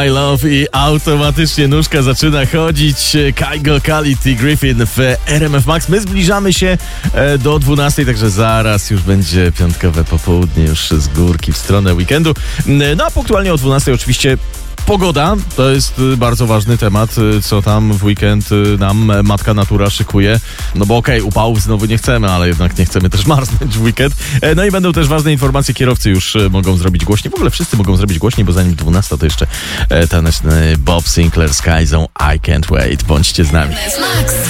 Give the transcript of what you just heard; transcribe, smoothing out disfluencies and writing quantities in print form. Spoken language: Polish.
I Love i automatycznie nóżka zaczyna chodzić. Kygo, Khalid i Griffin w RMF Max. My zbliżamy się do 12, także zaraz już będzie piątkowe popołudnie, już z górki w stronę weekendu. No a punktualnie o 12 oczywiście pogoda. To jest bardzo ważny temat, co tam w weekend nam matka natura szykuje. No bo okej, upałów znowu nie chcemy, ale jednak nie chcemy też marznąć w weekend. No i będą też ważne informacje. Kierowcy już mogą zrobić głośniej. W ogóle wszyscy mogą zrobić głośniej, bo zanim 12 to jeszcze taneczny Bob Sinclair z Kaizo I Can't Wait. Bądźcie z nami.